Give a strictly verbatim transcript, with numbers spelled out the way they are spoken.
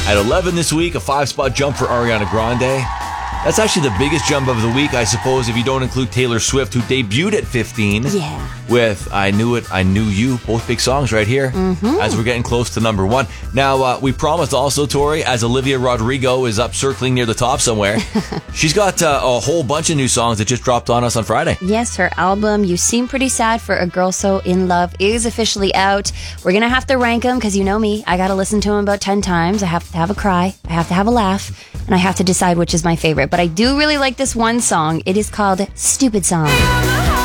At eleven this week, a five-spot jump for Ariana Grande. That's actually the biggest jump of the week, I suppose, if you don't include Taylor Swift, who debuted at fifteen. Yeah. With I Knew It, I Knew You. Both big songs right here Mm-hmm. as we're getting close to number one. Now, uh, we promised also, Tori, as Olivia Rodrigo is up circling near the top somewhere, she's got uh, a whole bunch of new songs that just dropped on us on Friday. Yes, her album, You Seem Pretty Sad for a Girl So In Love, is officially out. We're going to have to rank them because you know me. I got to listen to them about ten times. I have to have a cry. I have to have a laugh. And I have to decide which is my favorite. But I do really like this one song. It is called Stupid Song.